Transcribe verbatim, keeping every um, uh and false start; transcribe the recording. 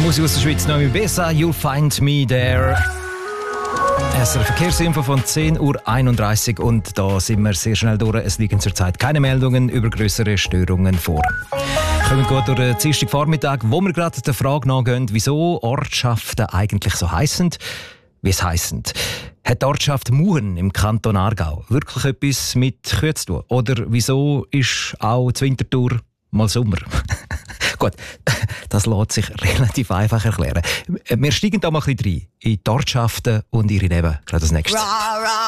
Musik aus der Schweiz, Noemi Besa, You'll Find Me There. Es ist eine Verkehrsinfo von zehn Uhr einunddreißig und da sind wir sehr schnell durch. Es liegen zurzeit keine Meldungen über grössere Störungen vor. Wir kommen gut durch den Dienstagvormittag, wo wir gerade der Frage nachgehen, wieso Ortschaften eigentlich so heissen, wie es heissen. Hat die Ortschaft Muhen im Kanton Aargau wirklich etwas mit Kühen zu tun? Oder wieso ist auch die Winterthur mal Sommer? Gut, das lässt sich relativ einfach erklären. Wir steigen da mal ein bisschen rein in die Ortschaften und ihre Leben. Gerade als nächstes.